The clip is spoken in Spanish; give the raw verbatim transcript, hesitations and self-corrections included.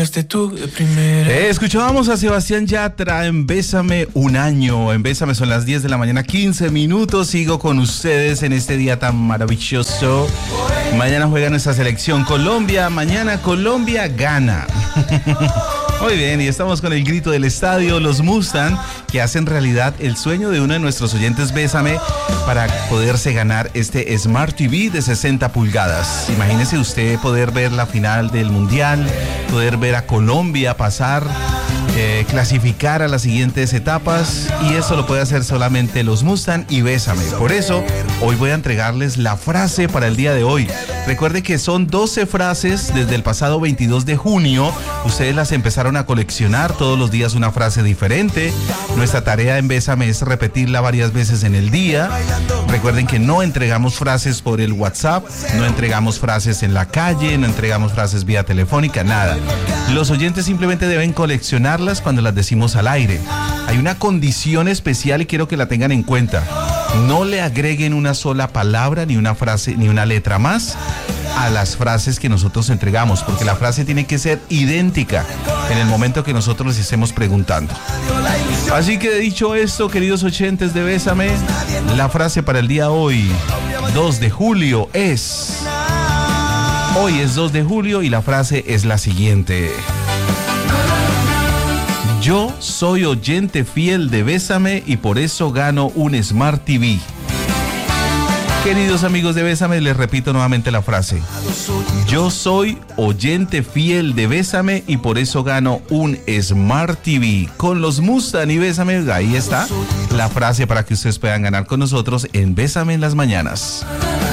besaste tú de primera. Eh, escuchábamos a Sebastián Yatra en Bésame un año. En Bésame son las diez de la mañana, quince minutos. Sigo con ustedes en este día tan maravilloso. Mañana juega nuestra selección Colombia. Mañana Colombia gana. Muy bien, y estamos con el grito del estadio, los Mustang, que hacen realidad el sueño de uno de nuestros oyentes Bésame para poderse ganar este Smart T V de sesenta pulgadas. Imagínese usted poder ver la final del Mundial, poder ver a Colombia pasar, eh, clasificar a las siguientes etapas, y eso lo puede hacer solamente los Mustang y Bésame. Por eso, hoy voy a entregarles la frase para el día de hoy. Recuerde que son doce frases desde el pasado veintidós de junio. Ustedes las empezaron a coleccionar, todos los días una frase diferente. Nuestra tarea en Bésame es repetirla varias veces en el día. Recuerden que no entregamos frases por el WhatsApp, no entregamos frases en la calle, no entregamos frases vía telefónica, nada. Los oyentes simplemente deben coleccionarlas cuando las decimos al aire. Hay una condición especial y quiero que la tengan en cuenta. No le agreguen una sola palabra, ni una frase, ni una letra más a las frases que nosotros entregamos, porque la frase tiene que ser idéntica en el momento que nosotros les estemos preguntando. Así que dicho esto, queridos oyentes de Bésame, la frase para el día hoy, dos de julio, es... Hoy es dos de julio y la frase es la siguiente. Yo soy oyente fiel de Bésame y por eso gano un Smart T V. Queridos amigos de Bésame, les repito nuevamente la frase. Yo soy oyente fiel de Bésame y por eso gano un Smart T V. Con los Mustang y Bésame, ahí está la frase para que ustedes puedan ganar con nosotros en Bésame en las mañanas.